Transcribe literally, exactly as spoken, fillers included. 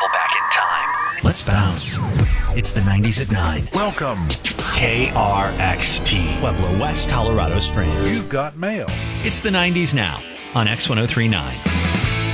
travel back in time. Let's bounce. It's the nineties at nine. Welcome. K R X P, Pueblo West, Colorado Springs. You've got mail. It's the nineties now on X ten thirty-nine.